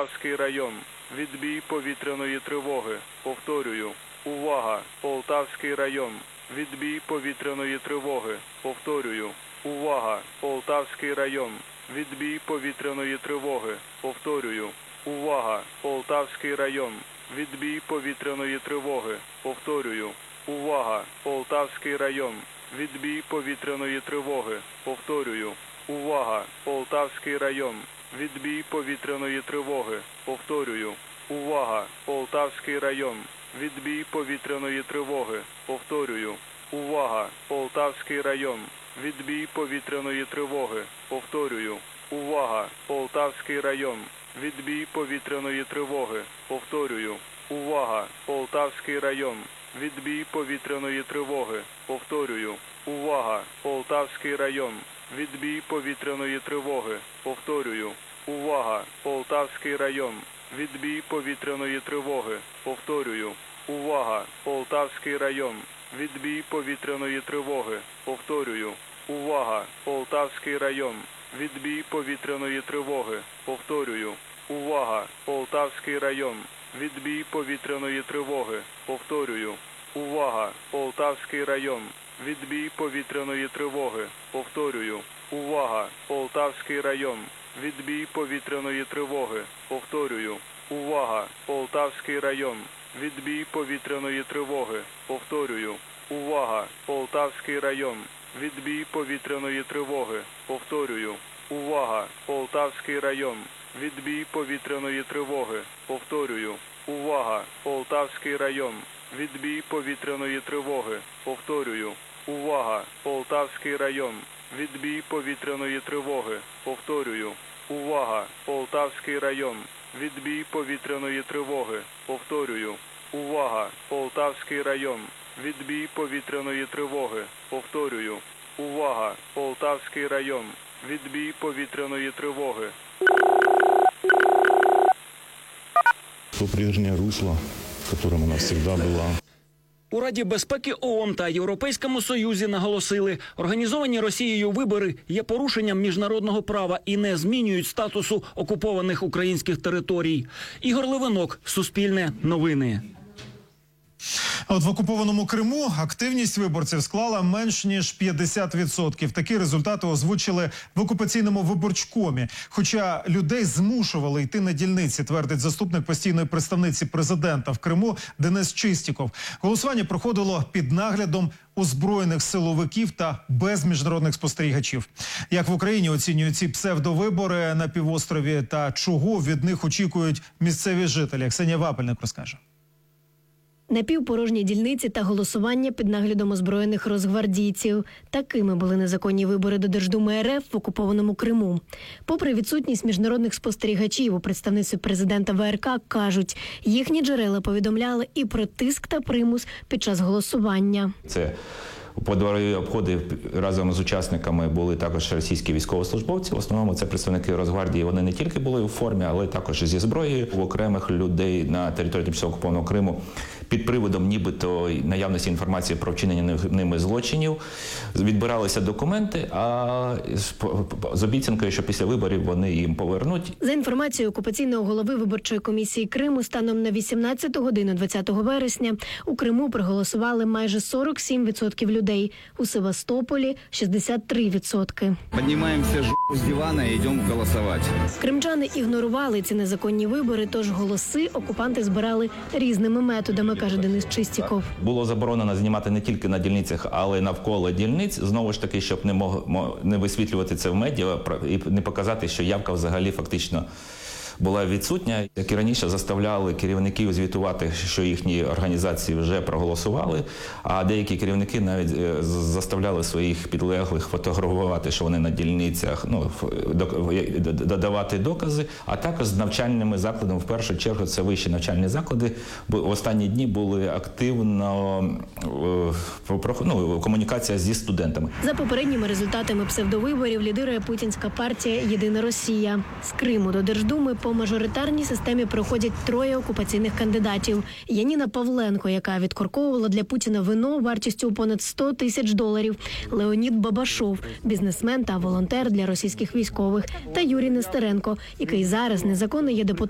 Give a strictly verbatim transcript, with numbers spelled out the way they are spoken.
Полтавський район. Відбій повітряної тривоги. Повторюю. Увага! Полтавський район. Відбій повітряної тривоги. Повторюю. Увага! Полтавський район. Відбій повітряної тривоги. Повторюю. Увага! Полтавський район. Відбій повітряної тривоги. Повторюю. Увага! Полтавський район. Відбій повітряної тривоги. Повторюю. Увага! Полтавський район. Відбій повітряної тривоги. Повторюю. Увага! Полтавський район. Відбій повітряної тривоги. Повторюю. Увага! Полтавський район. Відбій повітряної тривоги. Повторюю. Увага! Полтавський район. Відбій повітряної тривоги. Повторюю. Увага! Полтавський район. Відбій повітряної тривоги. Повторюю. Увага! Полтавський район. Відбій повітряної тривоги. Повторюю. Увага! Полтавський район. Відбій повітряної тривоги. Повторюю. Увага! Полтавський район. Відбій повітряної тривоги. Повторюю. Увага! Полтавський район. Відбій повітряної тривоги. Повторюю. Увага! Полтавський район. Відбій повітряної тривоги. Повторюю. Увага! Полтавський район. Відбій повітряної тривоги. Повторюю. Увага! Полтавський район. Відбій повітряної тривоги. Повторюю. Увага! Полтавський район. Відбій повітряної тривоги. Повторюю. Увага! Полтавський район. Відбій повітряної тривоги. Повторюю. Увага! Полтавський район. Відбій повітряної тривоги. Повторюю. Увага! Полтавський район. Відбій повітряної тривоги. Повторюю. Увага! Полтавський район. Відбій повітряної тривоги. Повторюю. Увага! Полтавський район. Відбій повітряної тривоги. Повторюю. Увага! Полтавський район. Відбій повітряної тривоги. Повторюю. Увага! Полтавський район. Відбій повітряної тривоги. То прежнее русло, которым она всегда была. У Раді безпеки ООН та Європейському Союзі наголосили, організовані Росією вибори є порушенням міжнародного права і не змінюють статусу окупованих українських територій. Ігор Левинок, Суспільне новини. А от в окупованому Криму активність виборців склала менш ніж п'ятдесят відсотків. Такі результати озвучили в окупаційному виборчкомі. Хоча людей змушували йти на дільниці, твердить заступник постійної представниці президента в Криму Денис Чистіков. Голосування проходило під наглядом озброєних силовиків та без міжнародних спостерігачів. Як в Україні оцінюють ці псевдовибори на півострові та чого від них очікують місцеві жителі? Ксенія Вапельник розкаже. Напівпорожні дільниці та голосування під наглядом озброєних розгвардійців. Такими були незаконні вибори до Держдуми РФ в окупованому Криму. Попри відсутність міжнародних спостерігачів, у представництві президента ВРК кажуть, їхні джерела повідомляли і про тиск та примус під час голосування. Це подворові обходи разом з учасниками були також російські військовослужбовці. В основному це представники Росгвардії. Вони не тільки були у формі, але також зі зброєю. У окремих людей на території тимчасово окупованого Криму під приводом нібито наявності інформації про вчинення ними злочинів відбиралися документи, а з обіцянкою, що після виборів вони їм повернуть. За інформацією окупаційного голови виборчої комісії Криму, станом на вісімнадцяту годину двадцятого вересня у Криму проголосували майже сорок сім відсотків людей. У Севастополі – шістдесят три відсотки. Піднімаємося з дивана і йдемо голосувати. Кримчани ігнорували ці незаконні вибори, тож голоси окупанти збирали різними методами, каже Денис Чистіков. Було заборонено знімати не тільки на дільницях, але й навколо дільниць. Знову ж таки, щоб не, мог, не висвітлювати це в медіа і не показати, що явка взагалі фактично була відсутня. Як і раніше, заставляли керівників звітувати, що їхні організації вже проголосували, а деякі керівники навіть заставляли своїх підлеглих фотографувати, що вони на дільницях, ну, додавати докази, а також з навчальними закладами, в першу чергу це вищі навчальні заклади, бо в останні дні були активно ну, комунікація зі студентами. За попередніми результатами псевдовиборів лідирує путінська партія «Єдина Росія». З Криму до Держдуми по мажоритарній системі проходять троє окупаційних кандидатів. Яніна Павленко, яка відкорковувала для Путіна вино вартістю у понад сто тисяч доларів. Леонід Бабашов, бізнесмен та волонтер для російських військових. Та Юрій Нестеренко, який зараз незаконно є депутатом